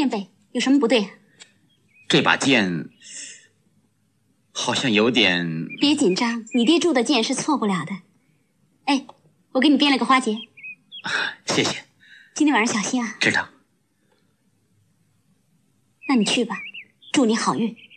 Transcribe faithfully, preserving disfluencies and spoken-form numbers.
燕北，有什么不对？ 这把剑好像有点…… 别紧张，你爹铸的剑是错不了的。哎，我给你编了个花结。 谢谢。 今天晚上小心啊。 知道。 那你去吧，祝你好运。